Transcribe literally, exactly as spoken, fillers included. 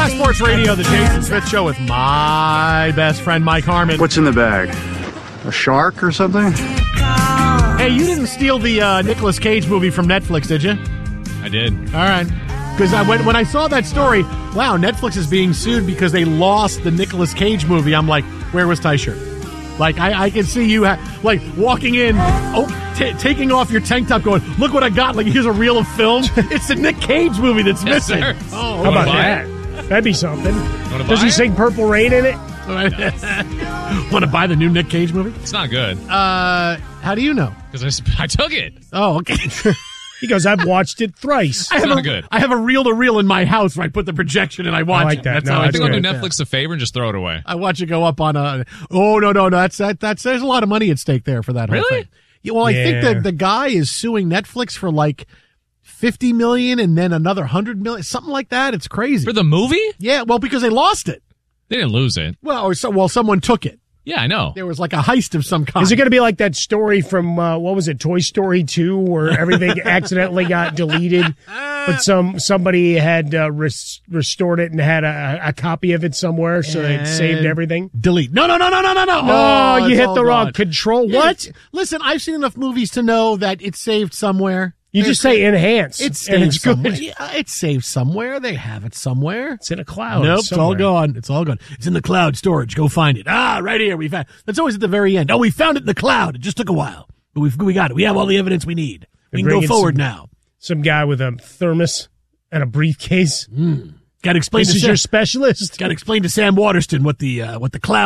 Fox Sports Radio, the Jason Smith Show with my best friend, Mike Harmon. What's in the bag? A shark or something? Hey, you didn't steal the uh, Nicolas Cage movie from Netflix, did you? I did. All right. Because I went, when I saw that story, wow, Netflix is being sued because they lost the Nicolas Cage movie. I'm like, where was Ty Shirt? Like, I, I can see you, ha- like, walking in, oh, t- taking off your tank top going, look what I got. Like, here's a reel of film. It's the Nick Cage movie that's Yes, missing. sir. Oh, How about buy that? That'd be something. Wanna Does buy he it? sing Purple Rain in it? Want to buy the new Nick Cage movie? It's not good. Uh, how do you know? Because I, sp- I took it. Oh, okay. He goes, I've watched it thrice. I have not a, good. I have a reel-to-reel in my house where I put the projection and I watch I like it. that. That's No, how I I that's do think I'll it. do good. Netflix a favor and just throw it away. I watch it go up on a. Oh no no no! That's that that's there's a lot of money at stake there for that whole Really? thing. Yeah, well, I think Yeah. the the guy is suing Netflix for like fifty million and then another hundred million, something like that. It's crazy. For the movie? Yeah, well, because they lost it. They didn't lose it. Well, or so well, someone took it. Yeah, I know. There was like a heist of some kind. Is it going to be like that story from, uh, what was it, Toy Story two, where everything accidentally got deleted, but some somebody had uh, res- restored it and had a, a copy of it somewhere, so they And saved everything? Delete. No no no no no no no. No, Oh, you it's hit all the wrong gone. control. Yeah, What? it's- Listen, I've seen enough movies to know that it's saved somewhere. You just say enhance, It's and saved it's good. somewhere. Yeah, it's saved somewhere. They have it somewhere. It's in a cloud. Nope, it's all somewhere. gone. It's all gone. It's in the cloud storage. Go find it. Ah, right here. We found. That's always at the very end. Oh, we found it in the cloud. It just took a while, but we've we got it. We have all the evidence we need. We can They're go bringing forward some- now. Some guy with a thermos and a briefcase. Got to explain This to is Sam, your specialist. got to explain to Sam Waterston what the uh, what the cloud.